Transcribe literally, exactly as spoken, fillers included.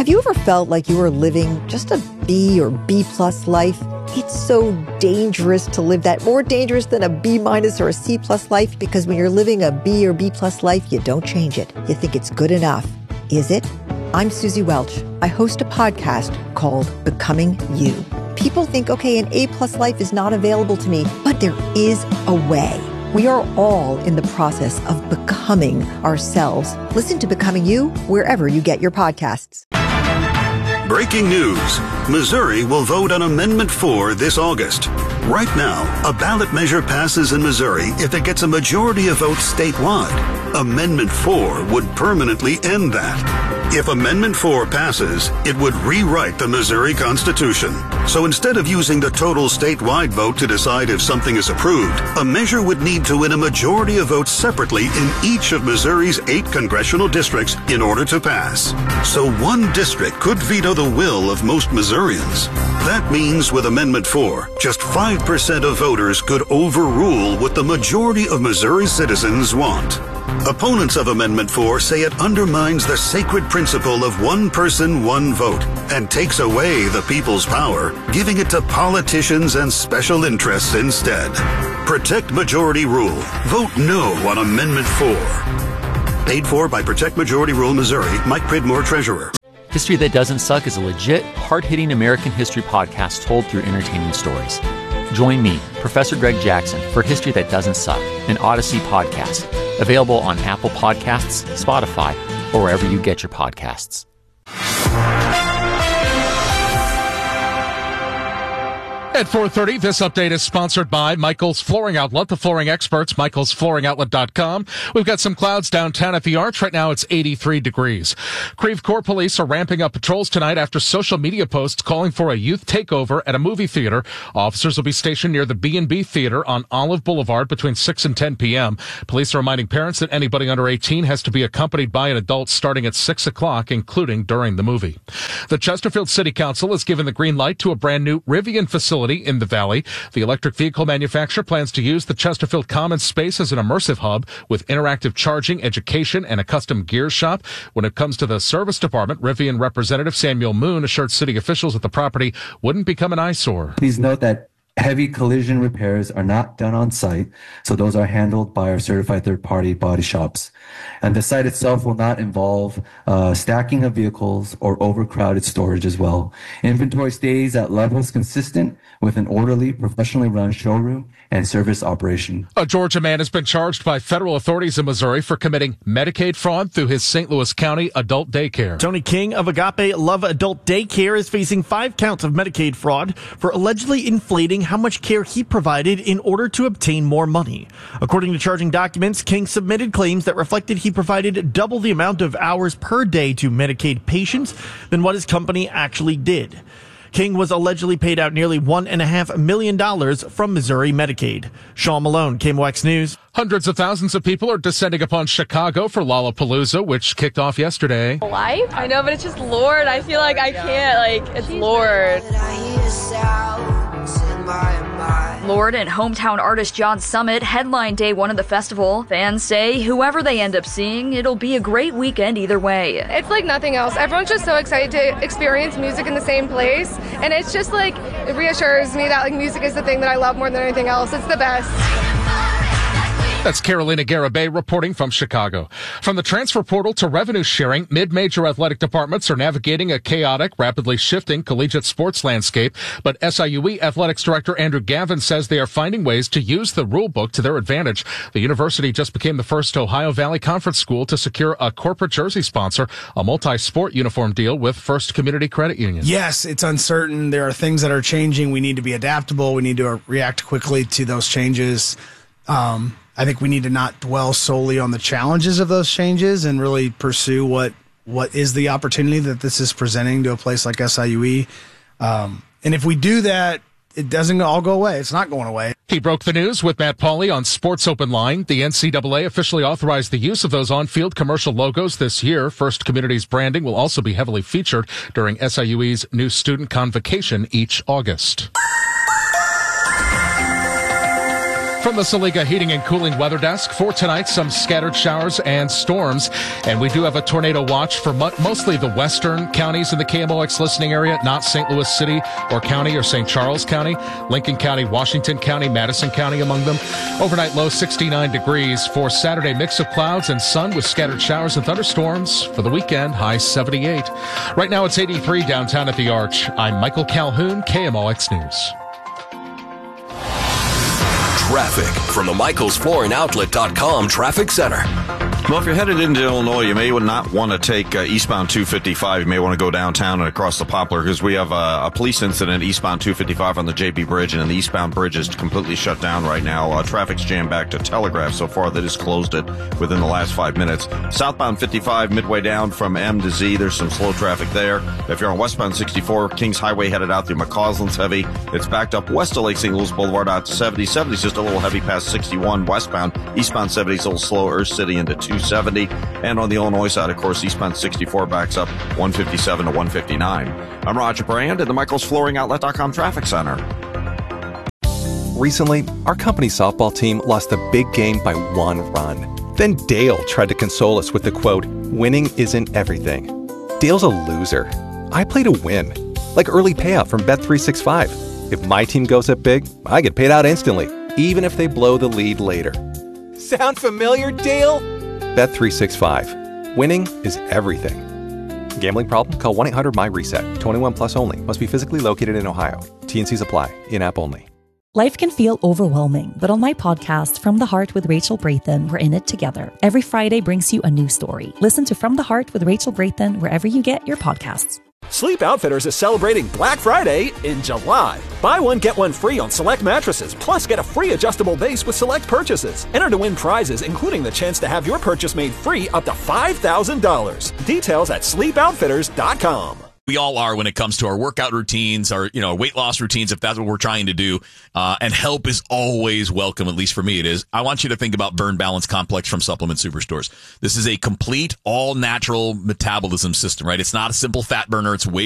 Have you ever felt like you were living just a B or B plus life? It's so dangerous to live that, more dangerous than a B minus or a C plus life, because when you're living a B or B plus life, you don't change it. You think it's good enough. Is it? I'm Susie Welch. I host a podcast called Becoming You. People think, okay, an A plus life is not available to me, but there is a way. We are all in the process of becoming ourselves. Listen to Becoming You wherever you get your podcasts. Breaking news. Missouri will vote on Amendment four this August. Right now, a ballot measure passes in Missouri if it gets a majority of votes statewide. Amendment four would permanently end that. If Amendment four passes, it would rewrite the Missouri Constitution. So instead of using the total statewide vote to decide if something is approved, a measure would need to win a majority of votes separately in each of Missouri's eight congressional districts in order to pass. So one district could veto the will of most Missourians. That means with Amendment four, just five percent of voters could overrule what the majority of Missouri citizens want. Opponents of Amendment four say it undermines the sacred principle of one person, one vote, and takes away the people's power, giving it to politicians and special interests instead. Protect majority rule. Vote no on Amendment four. Paid for by Protect Majority Rule Missouri. Mike Pridmore, Treasurer. History That Doesn't Suck is a legit, hard-hitting American history podcast told through entertaining stories. Join me, Professor Greg Jackson, for History That Doesn't Suck, an Odyssey podcast. Available on Apple Podcasts, Spotify, or wherever you get your podcasts. At four thirty, this update is sponsored by Michael's Flooring Outlet, the flooring experts, michaels flooring outlet dot com. We've got some clouds downtown at the Arch. Right now it's eighty-three degrees. Creve Coeur police are ramping up patrols tonight after social media posts calling for a youth takeover at a movie theater. Officers will be stationed near the B and B Theater on Olive Boulevard between six and ten p.m. Police are reminding parents that anybody under eighteen has to be accompanied by an adult starting at six o'clock, including during the movie. The Chesterfield City Council has given the green light to a brand new Rivian facility in the Valley. The electric vehicle manufacturer plans to use the Chesterfield Commons space as an immersive hub with interactive charging, education, and a custom gear shop. When it comes to the service department, Rivian Representative Samuel Moon assured city officials that the property wouldn't become an eyesore. Please note that heavy collision repairs are not done on site, so those are handled by our certified third-party body shops. And the site itself will not involve uh, stacking of vehicles or overcrowded storage as well. Inventory stays at levels consistent with an orderly, professionally run showroom and service operation. A Georgia man has been charged by federal authorities in Missouri for committing Medicaid fraud through his Saint Louis County adult daycare. Tony King of Agape Love Adult Daycare is facing five counts of Medicaid fraud for allegedly inflating how much care he provided in order to obtain more money. According to charging documents, King submitted claims that reflected he provided double the amount of hours per day to Medicaid patients than what his company actually did. King was allegedly paid out nearly one and a half million dollars from Missouri Medicaid. Sean Malone, K M O X News. Hundreds of thousands of people are descending upon Chicago for Lollapalooza, which kicked off yesterday. Life? I know, but it's just Lord. I feel like I can't, like, it's Lord. Lord and hometown artist John Summit headline day one of the festival. Fans say whoever they end up seeing, it'll be a great weekend either way. It's like nothing else. Everyone's just so excited to experience music in the same place, and it's just like, it reassures me that like music is the thing that I love more than anything else. It's the best. That's Carolina Garibay reporting from Chicago. From the transfer portal to revenue sharing, mid-major athletic departments are navigating a chaotic, rapidly shifting collegiate sports landscape. But S I U E Athletics Director Andrew Gavin says they are finding ways to use the rule book to their advantage. The university just became the first Ohio Valley Conference school to secure a corporate jersey sponsor, a multi-sport uniform deal with First Community Credit Union. Yes, it's uncertain. There are things that are changing. We need to be adaptable. We need to react quickly to those changes. Um, I think we need to not dwell solely on the challenges of those changes and really pursue what what is the opportunity that this is presenting to a place like S I U E. Um, and if we do that, it doesn't all go away. It's not going away. He broke the news with Matt Pauley on Sports Open Line. The N C double A officially authorized the use of those on-field commercial logos this year. First Community's branding will also be heavily featured during S I U E's new student convocation each August. From the Saliga Heating and Cooling Weather Desk, for tonight, some scattered showers and storms. And we do have a tornado watch for mo- mostly the western counties in the K M O X listening area, not Saint Louis City or County or Saint Charles County, Lincoln County, Washington County, Madison County among them. Overnight low sixty-nine degrees. For Saturday, mix of clouds and sun with scattered showers and thunderstorms. For the weekend, high seventy-eight. Right now it's eighty-three downtown at the Arch. I'm Michael Calhoun, K M O X News. Traffic from the Michaels Flooring Outlet dot com Traffic Center. Well, if you're headed into Illinois, you may not want to take uh, eastbound two fifty-five. You may want to go downtown and across the Poplar because we have a, a police incident eastbound two fifty-five on the J B Bridge, and the eastbound bridge is completely shut down right now. Uh, traffic's jammed back to Telegraph so far. They just closed it within the last five minutes. Southbound fifty-five, midway down from M to Z, there's some slow traffic there. If you're on westbound sixty-four, Kings Highway headed out through McCausland's heavy. It's backed up west of Lake Saint Louis Boulevard out to seventy. seventy's just a little heavy past sixty-one westbound. Eastbound seventy's a little slow, Earth City into two seventy. And on the Illinois side, of course, eastbound sixty-four backs up one fifty-seven to one fifty-nine. I'm Roger Brand at the Michaels Flooring Outlet dot com Traffic Center. Recently, our company softball team lost a big game by one run. Then Dale tried to console us with the quote, "Winning isn't everything." Dale's a loser. I play to win. Like early payout from Bet three sixty-five. If my team goes up big, I get paid out instantly, even if they blow the lead later. Sound familiar, Dale? Bet three sixty-five. Winning is everything. Gambling problem? Call one eight hundred M Y reset. twenty-one plus only. Must be physically located in Ohio. T N Cs apply. In-app only. Life can feel overwhelming, but on my podcast, From the Heart with Rachel Brathen, we're in it together. Every Friday brings you a new story. Listen to From the Heart with Rachel Brathen wherever you get your podcasts. Sleep Outfitters is celebrating Black Friday in July. Buy one, get one free on select mattresses, plus get a free adjustable base with select purchases. Enter to win prizes, including the chance to have your purchase made free up to five thousand dollars. Details at sleep outfitters dot com. We all are when it comes to our workout routines, our you know weight loss routines, if that's what we're trying to do. Uh, and help is always welcome, at least for me it is. I want you to think about Burn Balance Complex from Supplement Superstores. This is a complete, all-natural metabolism system, right? It's not a simple fat burner. It's way